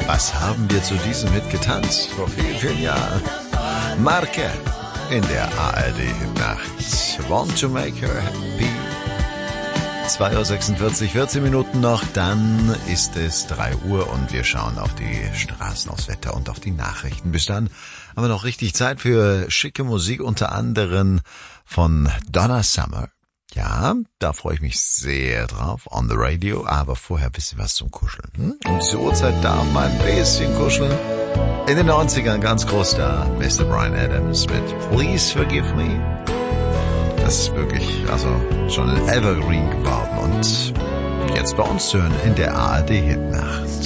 Was haben wir zu diesem Hit getanzt vor vielen, vielen Jahren? Marke in der ARD-Nacht. Want to make her happy. 2:46 Uhr, 14 Minuten noch, dann ist es 3 Uhr und wir schauen auf die Straßen, aufs Wetter und auf die Nachrichten. Bis dann haben wir noch richtig Zeit für schicke Musik, unter anderem von Donna Summer. Ja, da freue ich mich sehr drauf, on the radio, aber vorher ein bisschen was zum Kuscheln. Um diese Uhrzeit darf man ein bisschen kuscheln. In den 90ern ganz groß da, Mr. Bryan Adams mit Please Forgive Me. Das ist wirklich, schon ein Evergreen geworden und jetzt bei uns zu hören in der ARD-Hitnacht.